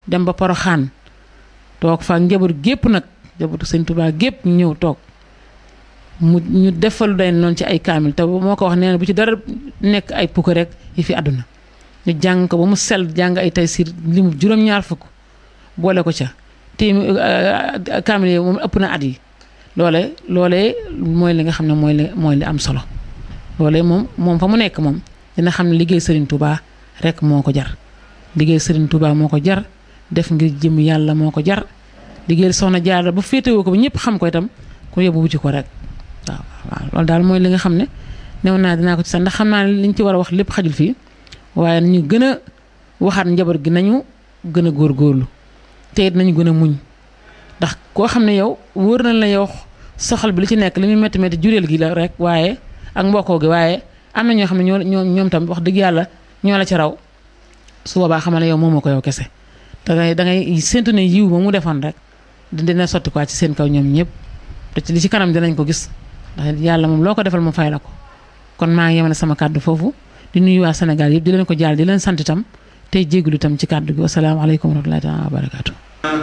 dem ba Poroxaan toog fa njaboot gépp nag njabootu sëñ Tuubaa gépp ñëw toog ñu defalu day noonu ci ay kaamil te moo ko wax nee na bu ci dara nekk ay pukk rek yi fi àdduna ñu jàng ko ba mu sell jàng ay Taysiir limu juróom-ñaar fukk boole ko ca kaamil yi moom ëpp na at yi loolee mooy li nga xam ne mooy li am solo loolee moom fa mu nekk moom dina xam ne liggéey Serigne Touba rek moo ko jar liggéey Serigne Touba moo ko jar def ngir jëm yàlla moo ko jar liggéey Soxna Jaara ba féetewoo ko ba ñëpp xam ko itam ku yóbbu wuti ko rek waaw loolu daal mooy li nga xam ne new naa dinaa ko ci sax ndax xam naa ne liñ ci war a wax lépp xajul fii waaye nañu gën a waxaat njaboot gi nañu gën a góorgóorlu te it nañu gën a muñ ndax koo xam ne yow wóor na la yow soxal bi li ci nekk li muy métti métti jureel gi la rek waaye ak mbokkoo gi waaye am na ñoo xam ne ñoom tam wax dëgg yàlla ñoo la ci raw su boobaa xamal ne yow moomoo ko yow kese da ngay séntu ne yiw ba mu defoon rek dina sotti quoi ci seen kaw ñoom ñëpp te ci li ci kanam dinañ ko gis ndax yàlla moom loo ko defal mu fay la ko kon maa ngi yemale sama kàddu foofu di nuyu waa Sénégal yëpp di leen ko jaal di leen sant itam tey jégalu itam ci kàddu gi wasalaamaaleykum wa rahmatullaahi wa barakaatu